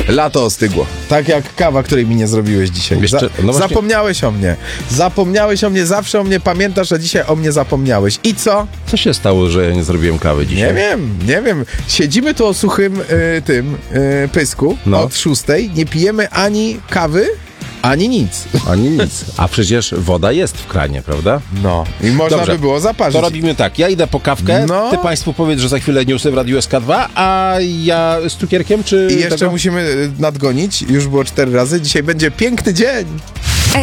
Lato ostygło. Tak jak kawa, której mi nie zrobiłeś dzisiaj. Jeszcze, no właśnie... Zapomniałeś o mnie. Zapomniałeś o mnie, zawsze o mnie pamiętasz, a dzisiaj o mnie zapomniałeś. I co? Co się stało, że ja nie zrobiłem kawy dzisiaj? Nie wiem. Siedzimy tu o suchym pysku od 6. Nie pijemy ani kawy, ani nic. Ani nic. A przecież woda jest w kranie, prawda? No. I można by było zaparzyć. To robimy tak. Ja idę po kawkę, ty państwu powiedz, że za chwilę newsy w Radiu SK2, a ja z cukierkiem, czy... I jeszcze musimy nadgonić. Już było 4 razy. Dzisiaj będzie piękny dzień.